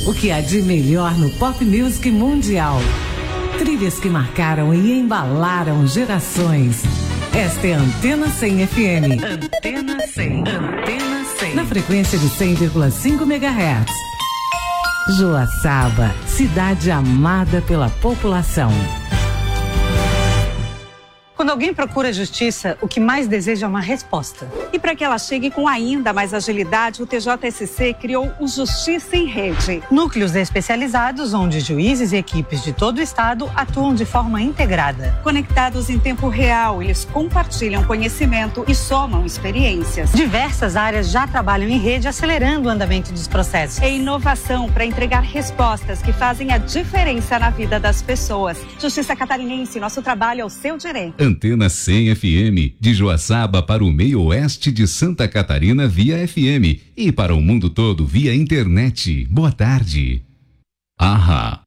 O que há de melhor no pop music mundial. Trilhas que marcaram e embalaram gerações. Esta é a Antena 100 FM. Antena 100. Antena 100. Na frequência de 100,5 MHz. Joaçaba, cidade amada pela população. Quando alguém procura justiça, o que mais deseja é uma resposta. E para que ela chegue com ainda mais agilidade, o TJSC criou o Justiça em Rede. Núcleos especializados onde juízes e equipes de todo o estado atuam de forma integrada. Conectados em tempo real, eles compartilham conhecimento e somam experiências. Diversas áreas já trabalham em rede, acelerando o andamento dos processos. É inovação para entregar respostas que fazem a diferença na vida das pessoas. Justiça Catarinense, nosso trabalho é o seu direito. Antena 100 FM, de Joaçaba para o meio oeste de Santa Catarina via FM e para o mundo todo via internet. Boa tarde. Ahá.